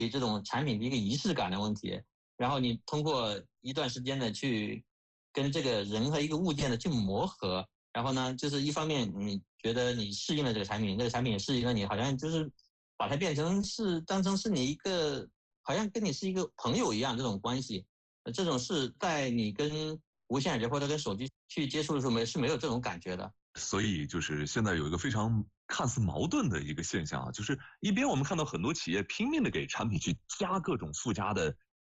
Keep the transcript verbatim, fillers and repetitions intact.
这种产品的一个仪式感的问题。然后你通过一段时间的去跟这个人和一个物件的去磨合，然后呢，就是一方面你觉得你适应了这个产品，这个产品也适应了你，好像就是把它变成是当成是你一个，好像跟你是一个朋友一样这种关系。呃这种是在你跟无线耳机或者跟手机去接触的时候没是没有这种感觉的。 所以就是现在有一个非常看似矛盾的一个现象啊，就是一边我们看到很多企业拼命的给产品去加各种附加的